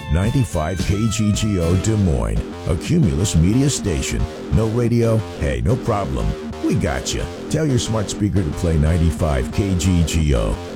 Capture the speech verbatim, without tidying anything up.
ninety-five K G G O Des Moines, a Cumulus media station. No radio? Hey, no problem. We got you. Tell your smart speaker to play ninety-five K G G O.